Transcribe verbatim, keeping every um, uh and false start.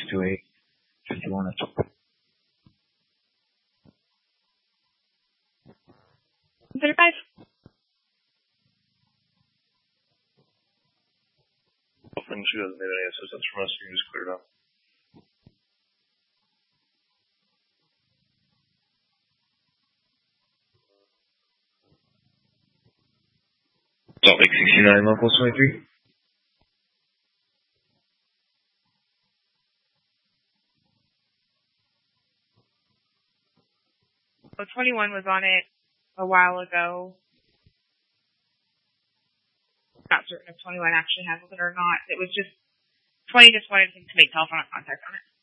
two eight, fifty-one. thirty-five. Hoping she doesn't need any assistance from us, you can just clear it up. Salt Lake sixty-nine, local twenty-three. So twenty-one was on it a while ago. Not certain if twenty-one actually handled it or not. It was just, twenty just wanted him to make telephone contact on it.